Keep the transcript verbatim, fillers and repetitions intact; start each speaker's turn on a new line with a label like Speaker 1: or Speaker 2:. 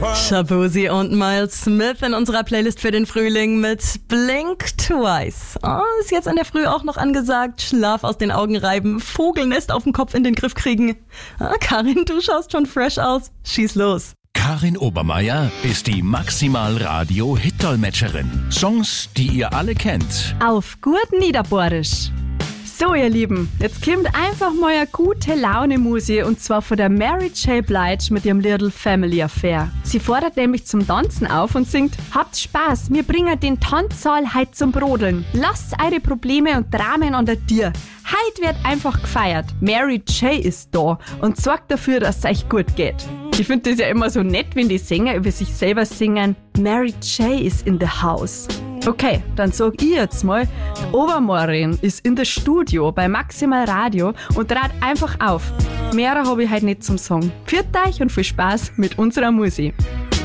Speaker 1: Shaboozey und Miles Smith in unserer Playlist für den Frühling mit Blink Twice. Oh, ist jetzt in der Früh auch noch angesagt. Schlaf aus den Augen reiben, Vogelnest auf dem Kopf in den Griff kriegen. Ah, Karin, du schaust schon fresh aus. Schieß los.
Speaker 2: Karin Obermeier ist die Maximal-Radio-Hit-Dolmetscherin. Songs, die ihr alle kennt.
Speaker 3: Auf gut Niederbohrisch. So, ihr Lieben, jetzt kommt einfach mal eine gute Laune-Musik und zwar von der Mary J. Blige mit ihrem Little Family Affair. Sie fordert nämlich zum Tanzen auf und singt: Habt Spaß, wir bringen den Tanzsaal heut zum Brodeln. Lasst eure Probleme und Dramen an der Tür. Heut wird einfach gefeiert. Mary J. ist da und sorgt dafür, dass es euch gut geht. Ich finde das ja immer so nett, wenn die Sänger über sich selber singen: Mary J. is in the house. Okay, dann sag ich jetzt mal, Obermorin ist in der Studio bei Maximal Radio und trat einfach auf. Mehr habe ich heute nicht zum Sagen. Pfiat euch und viel Spaß mit unserer Musik.